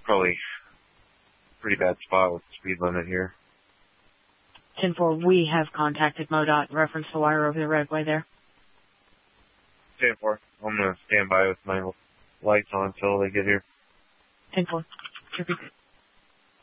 probably a pretty bad spot with the speed limit here. 10-4, we have contacted MoDOT. Reference the wire over the roadway there. 10-4, I'm going to stand by with my lights on until they get here. 10-4,